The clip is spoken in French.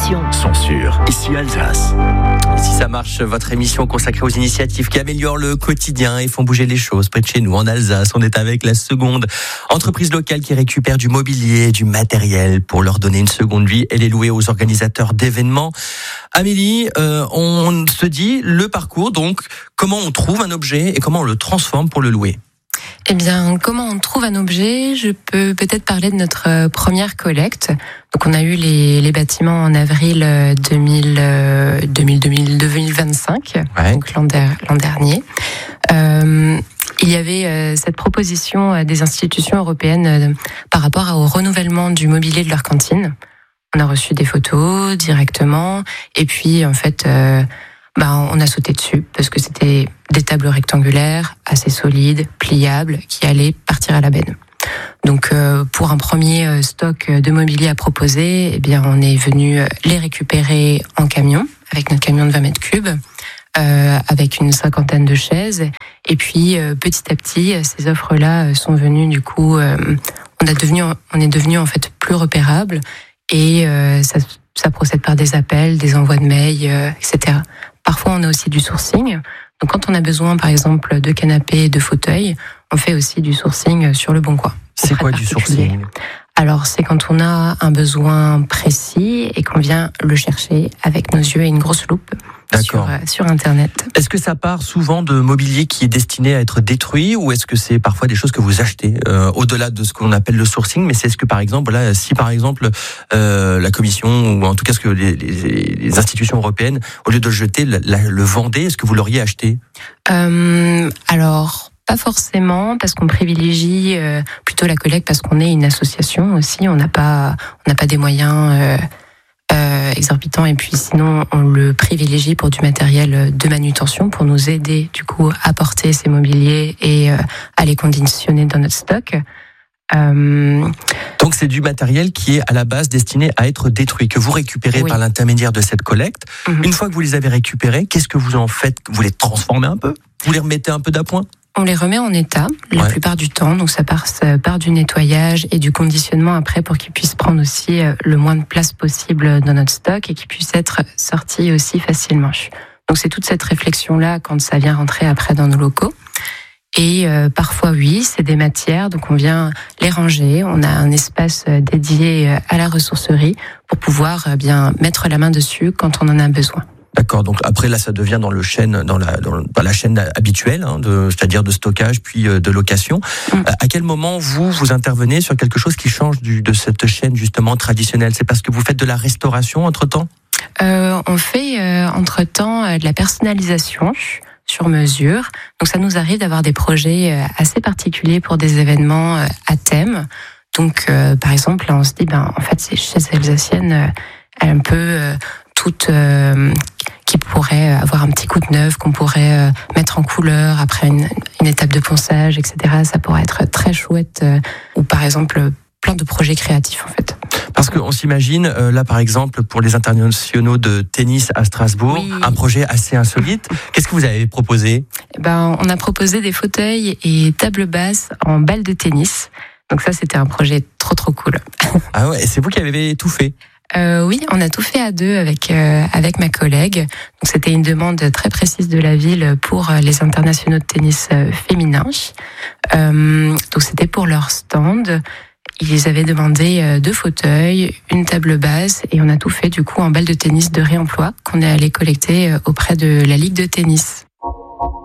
émissions sont sur Ici Alsace. Si ça marche, votre émission consacrée aux initiatives qui améliorent le quotidien et font bouger les choses près de chez nous en Alsace. On est avec la seconde entreprise locale qui récupère du mobilier, du matériel pour leur donner une seconde vie et les louer aux organisateurs d'événements. Amélie, on se dit le parcours, donc comment on trouve un objet et comment on le transforme pour le louer? Eh bien, comment on trouve un objet? Je peux peut-être parler de notre première collecte. Donc, on a eu les bâtiments en avril 2025, ouais. Donc l'an dernier. Il y avait cette proposition des institutions européennes par rapport au renouvellement du mobilier de leur cantine. On a reçu des photos directement, et puis en fait, on a sauté dessus parce que c'était des tables rectangulaires assez solides, pliables, qui allaient partir à la benne. Donc, pour un premier stock de mobilier à proposer, eh bien, on est venu les récupérer en camion avec notre camion de 20 mètres cubes. Avec une 50aine de chaises, et puis petit à petit ces offres-là sont venues, du coup on est devenu en fait plus repérable, et ça procède par des appels, des envois de mails, etc. Parfois on a aussi du sourcing, donc quand on a besoin par exemple de canapés, de fauteuils, on fait aussi du sourcing sur le Bon Coin. C'est quoi du sourcing? Alors, c'est quand on a un besoin précis et qu'on vient le chercher avec nos yeux et une grosse loupe sur Internet. Est-ce que ça part souvent de mobilier qui est destiné à être détruit, ou est-ce que c'est parfois des choses que vous achetez au-delà de ce qu'on appelle le sourcing? Mais c'est ce que, par exemple, là, si par exemple la Commission, ou en tout cas ce que les institutions européennes, au lieu de le jeter, le vendaient, est-ce que vous l'auriez acheté? Alors, pas forcément, parce qu'on privilégie plutôt la collecte, parce qu'on est une association aussi. On n'a pas des moyens exorbitants, et puis sinon on le privilégie pour du matériel de manutention, pour nous aider du coup à porter ces mobiliers et à les conditionner dans notre stock. Donc c'est du matériel qui est à la base destiné à être détruit, que vous récupérez par l'intermédiaire de cette collecte. Une fois que vous les avez récupérés, qu'est-ce que vous en faites? Vous les transformez un peu? Vous les remettez un peu d'appoint? On les remet en état la plupart du temps, donc ça part du nettoyage et du conditionnement après, pour qu'ils puissent prendre aussi le moins de place possible dans notre stock et qu'ils puissent être sortis aussi facilement. Donc c'est toute cette réflexion-là quand ça vient rentrer après dans nos locaux. Et parfois c'est des matières, donc on vient les ranger, on a un espace dédié à la ressourcerie pour pouvoir bien mettre la main dessus quand on en a besoin. D'accord, donc après là ça devient dans la chaîne habituelle, c'est-à-dire de stockage puis de location. À quel moment vous intervenez sur quelque chose qui change de cette chaîne justement traditionnelle? C'est parce que vous faites de la restauration entre-temps? On fait entre-temps de la personnalisation sur mesure. Donc ça nous arrive d'avoir des projets assez particuliers pour des événements à thème. Donc par exemple, là on se dit en fait ces chaises alsaciennes un peu toutes qui pourraient avoir un petit coup de neuf, qu'on pourrait mettre en couleur après une étape de ponçage, etc. Ça pourrait être très chouette. Ou par exemple, plein de projets créatifs en fait. Parce qu'on s'imagine, là par exemple, pour les internationaux de tennis à Strasbourg, un projet assez insolite. Qu'est-ce que vous avez proposé? On a proposé des fauteuils et tables basses en balles de tennis. Donc ça, c'était un projet trop cool. Ah ouais, et c'est vous qui avez tout fait? Oui, on a tout fait à deux avec ma collègue. Donc c'était une demande très précise de la ville pour les internationaux de tennis féminins. Donc c'était pour leur stand. Ils avaient demandé 2 fauteuils, une table basse, et on a tout fait du coup en balles de tennis de réemploi qu'on est allé collecter auprès de la Ligue de tennis.